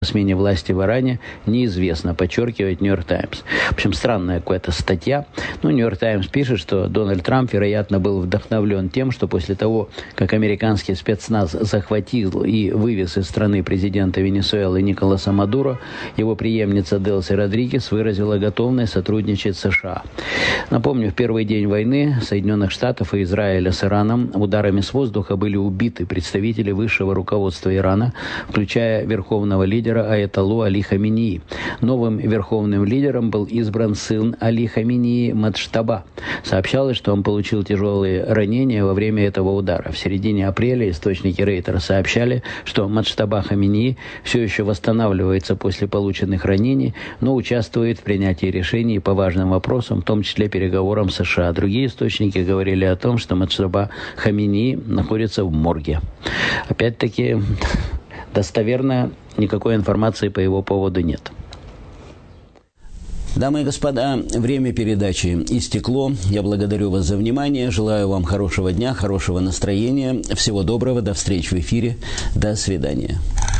смене власти в Иране неизвестно, подчеркивает «Нью-Йорк Таймс». В общем, странная какая-то статья. «Нью-Йорк Таймс» пишет, что Дональд Трамп, вероятно, был вдохновлен тем, что после того, как американский спецназ захватил и вывез из страны президента Венесуэлы Николаса Мадуро, его преемница Делси Родригес выразила готовность сотрудничать с США. Напомню, в первый день войны Соединенных Штатов и Израиля с Ираном ударами с воздуха были убиты представители высшего руководства Ирана, включая верховного лидера аятоллу Али Хаменеи. Новым верховным лидером был избран сын Али Хаменеи Маджтаба. Сообщалось, что он получил тяжелые ранения во время этого удара. В середине апреля источники Рейтера сообщали, что Маджтаба Хаменеи все еще восстанавливается после полученных ранений, но участвует в принятии решений по важным вопросам, в том числе переговорам с США. Другие источники говорили о том, что Маджтаба Хаменеи находится в морге. Опять-таки, достоверно никакой информации по его поводу нет. Дамы и господа, время передачи истекло. Я благодарю вас за внимание. Желаю вам хорошего дня, хорошего настроения. Всего доброго. До встречи в эфире. До свидания.